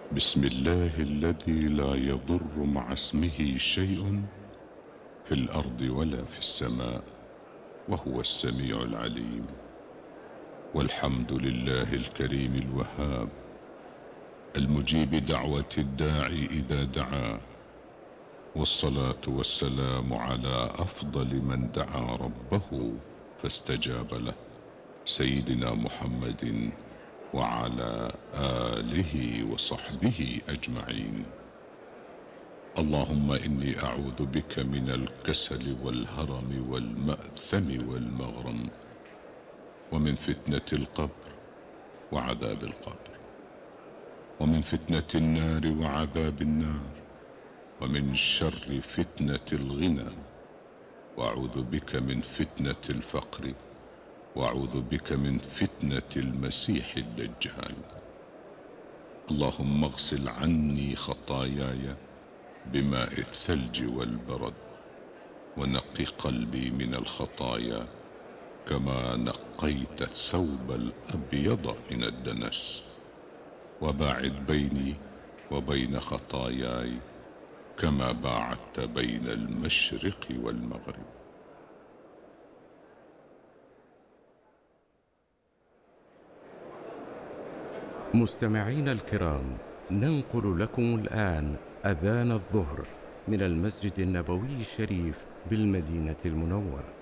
بسم الله الذي لا يضر مع اسمه شيء في الأرض ولا في السماء وهو السميع العليم. والحمد لله الكريم الوهاب المجيب دعوة الداعي إذا دعا، والصلاة والسلام على أفضل من دعا ربه فاستجاب له، سيدنا محمد وعلى آله وصحبه أجمعين. اللهم إني أعوذ بك من الكسل والهرم والمأثم والمغرم، ومن فتنة القبر وعذاب القبر، ومن فتنة النار وعذاب النار، ومن شر فتنة الغنى، وأعوذ بك من فتنة الفقر، وأعوذ بك من فتنة المسيح الدجال. اللهم اغسل عني خطاياي بماء الثلج والبرد، ونقي قلبي من الخطايا كما نقيت الثوب الأبيض من الدنس، وباعد بيني وبين خطاياي كما باعدت بين المشرق والمغرب. مستمعين الكرام، ننقل لكم الآن أذان الظهر من المسجد النبوي الشريف بالمدينة المنورة.